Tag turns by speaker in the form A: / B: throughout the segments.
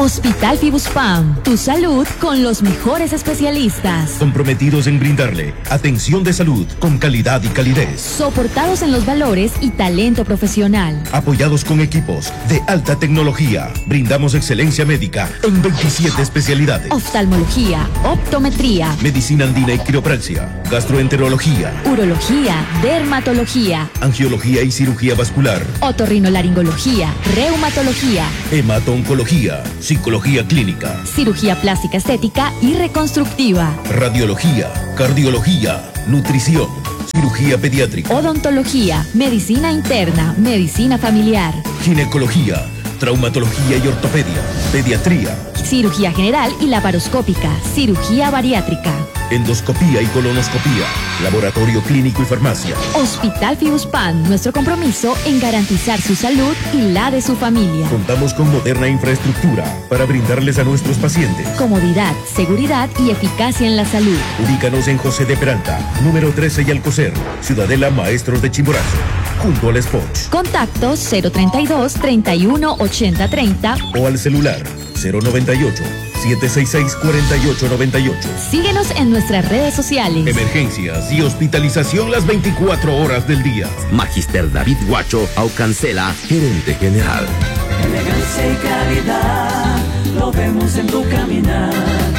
A: Hospital Fibuspam, tu salud con los mejores especialistas.
B: Comprometidos en brindarle atención de salud con calidad y calidez.
A: Soportados en los valores y talento profesional.
B: Apoyados con equipos de alta tecnología. Brindamos excelencia médica en 27 especialidades.
A: Oftalmología, optometría,
B: medicina andina y quiropraxia, gastroenterología,
A: urología, dermatología,
B: angiología y cirugía vascular,
A: otorrinolaringología, reumatología,
B: hemato-oncología, psicología clínica,
A: cirugía plástica estética y reconstructiva,
B: radiología, cardiología, nutrición, cirugía pediátrica,
A: odontología, medicina interna, medicina familiar,
B: ginecología, traumatología y ortopedia, pediatría,
A: cirugía general y laparoscópica, cirugía bariátrica,
B: endoscopía y colonoscopía, laboratorio clínico y farmacia.
A: Hospital Fibuspam, nuestro compromiso en garantizar su salud y la de su familia.
B: Contamos con moderna infraestructura para brindarles a nuestros pacientes
A: comodidad, seguridad y eficacia en la salud.
B: Ubícanos en José de Peralta, número 13 y Alcocer, Ciudadela Maestros de Chimborazo, junto al Spoch.
A: Contactos 032 31 80 30
B: o al celular 098 766 4898.
A: Síguenos en nuestras redes sociales.
B: Emergencias y hospitalización las 24 horas del día.
C: Magister David Guacho Aucancela, gerente general.
D: Elegancia y calidad lo vemos en tu caminar.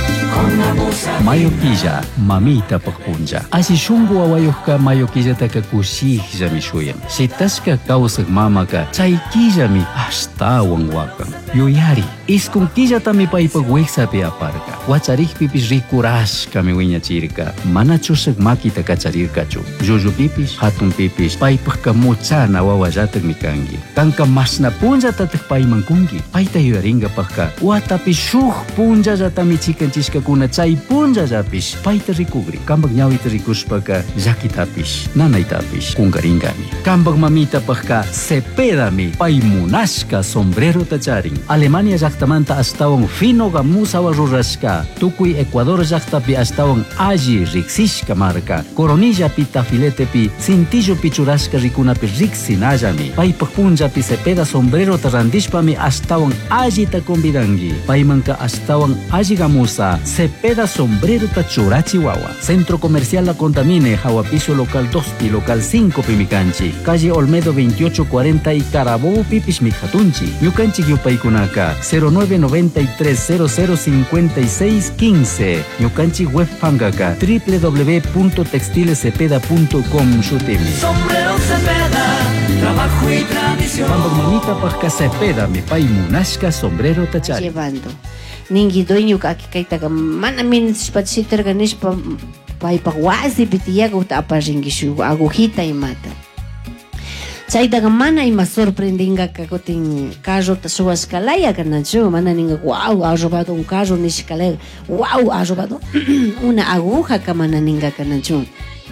E: Mayoquilla, mamita pagpunja. Asi shungu awayuhka mayoquilla takakushija mi shuyam. Si taska kausak mamaka, chaykilla mi hasta wangwakan. Yuyari, iskunkilla tami paipagweksa pi aparka. Wacharich pipis rikurash kami wiña chirka. Mana chusak makita kacharirka chu. Juju pipis, hatun pipis, paipagka muchana wawajatak mi kangi. Kanka masna punja tatak paimankungi. Paita yuyaringa pagka. Watapi shuh punja jatami chikanchiska kuna chay punja japis paita rikugri kambag nyawita rikuspaka jakitapish nanaitapish kungaringami kambag mamita pagka sepedami paimunashka sombrero tacharing Alemania llaqtamanta astawan fino gamusawa rurashka tukuy Ecuador llaqtapi astawan alli riksishka marka coronilla pi tafiletepi cintillo pichurashka rikunapi riksinallami paypag punjapi sepeda sombrero tarandishpami astawan alli ta convidangi paymanka astawan alli gamusa Cepeda Sombrero Tachura Chihuahua. Centro Comercial La Contamine, Jahuapiso Local 2 y Local 5 Pimicanchi. Calle Olmedo 2840 y Carabobo Pipis Mijatunchi. Ñucanchi Yupaikunaka 0993005615. Ñucanchi Web Pangaka www.textilecepeda.com Shutimi.
D: Sombrero Cepeda, trabajo y tradición.
E: Cuando mamita pasca Cepeda, mi pai munashka sombrero tachari.
F: Llevando. Ningi dueño kaki kaita mana min spachiter ganish pa wasi pitiyaga uta aparingishu agujita y mata. Chaita mana ima sorprendinga kakotin carro ta su escalaya ganacho mana ninga wow ha robado un carro ni escalera wow ha robado una aguja kamana ninga ganacho.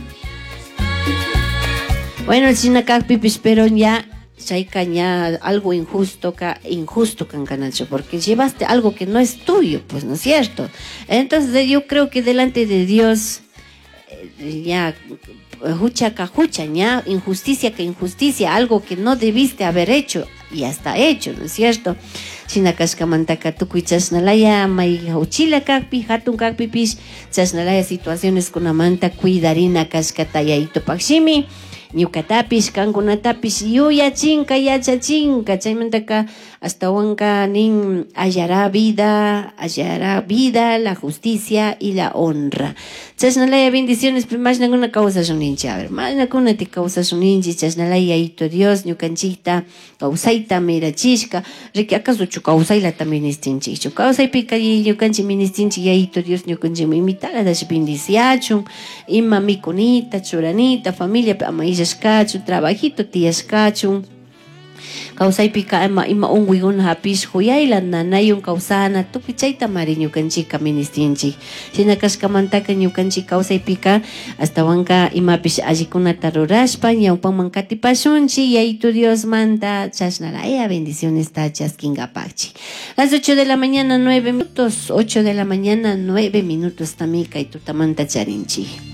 F: Bueno, china kakpipis pero ya Chaikaña, algo injusto kan Canacho, porque llevaste algo que no es tuyo, pues, ¿no es cierto? Entonces yo creo que delante de Dios, ya, hucha, ya, injusticia que injusticia, algo que no debiste haber hecho, ya está hecho, ¿no es cierto? Chinacascamantaka tukuy chasnalaya, may uchila kakpi, hatun kakpipis, chasnalaya situaciones con amanta, cuidarina cascatayaito pakshimi, ñukatapis kankunatapis yuyachinka yachachinka chaymantaka astawanka nin hallará vida la justicia y la honra chasnalaya bendiciones primas ninguna causa suninchi a ver más ninguna te causa suninchi chasnalaya ito Dios ñukanchikta causaita mirachishka riki acaso chu causayla también istinchi chu causaypika ñukanchi ministinchi yaito Dios ñukanchi imitala dash bendiciachun ima mikunita churanita familia Escacho, trabajito tiascacho, causaypika ima unwigun hapis huyayla nanayun causana tukichayta mariño kanchika ministinchi shinakaskamantaka ñukanchik causaypika astawanka imapis allikunata rurashpa ñawpanman katipasunchi yaytu Dios manta chashnalaya bendiciones tachas kingapachi. Las 8 de la mañana 9 minutos 8 de la mañana 9 minutos tamika y tutamanta charinchi.